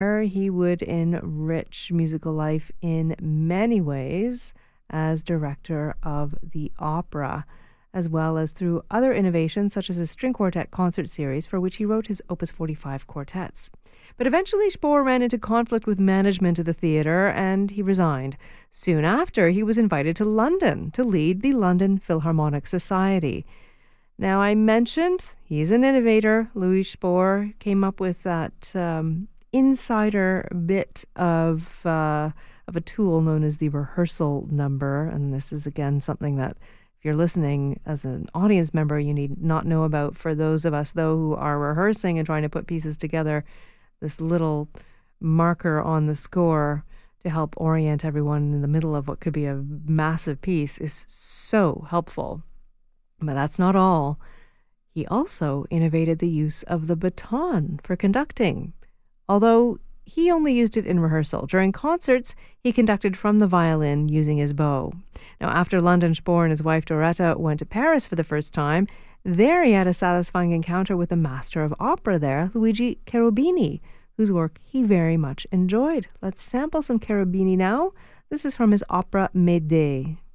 He would enrich musical life in many ways as director of the opera, as well as through other innovations such as a string quartet concert series for which he wrote his Opus 45 quartets. But eventually Spohr ran into conflict with management of the theatre and he resigned. Soon after, he was invited to London to lead the London Philharmonic Society. Now, I mentioned he's an innovator. Louis Spohr came up with that insider bit of a tool known as the rehearsal number, and this is again something that if you're listening as an audience member you need not know about. For those of us though who are rehearsing and trying to put pieces together, this little marker on the score to help orient everyone in the middle of what could be a massive piece is so helpful. But that's not all. He also innovated the use of the baton for conducting, although he only used it in rehearsal. During concerts, he conducted from the violin using his bow. Now, after London, Spohr and his wife Doretta went to Paris for the first time. There he had a satisfying encounter with the master of opera there, Luigi Cherubini, whose work he very much enjoyed. Let's sample some Cherubini now. This is from his opera Médée.